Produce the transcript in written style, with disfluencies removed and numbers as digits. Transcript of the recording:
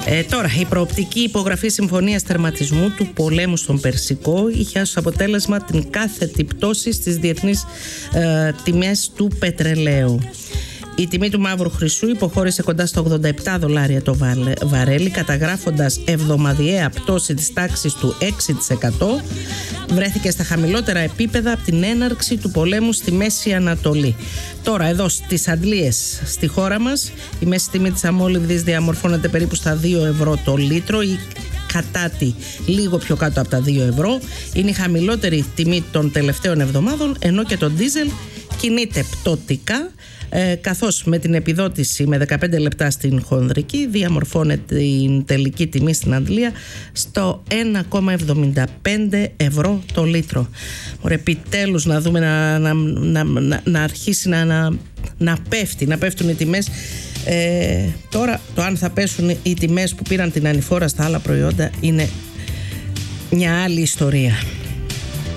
Τώρα, η προοπτική υπογραφή συμφωνίας τερματισμού του πολέμου στον Περσικό είχε ως αποτέλεσμα την κάθετη πτώση στις διεθνείς τιμές του πετρελαίου. Η τιμή του μαύρου χρυσού υποχώρησε κοντά στα $87 το βαρέλι, καταγράφοντας εβδομαδιαία πτώση της τάξης του 6%. Βρέθηκε στα χαμηλότερα επίπεδα από την έναρξη του πολέμου στη Μέση Ανατολή. Τώρα εδώ στις αντλίες στη χώρα μας η μέση τιμή της αμόλυβδης διαμορφώνεται περίπου στα 2 ευρώ το λίτρο ή κατάτι λίγο πιο κάτω από τα 2 ευρώ. Είναι η χαμηλότερη τιμή των τελευταίων εβδομάδων, ενώ και το ντίζελ κινείται πτωτικά, καθώς με την επιδότηση με 15 λεπτά στην χονδρική διαμορφώνεται την τελική τιμή στην αντλία στο 1,75 ευρώ το λίτρο. Ωραία, επιτέλους να δούμε να αρχίσει να πέφτουν οι τιμές. Τώρα το αν θα πέσουν οι τιμές που πήραν την ανηφόρα στα άλλα προϊόντα είναι μια άλλη ιστορία.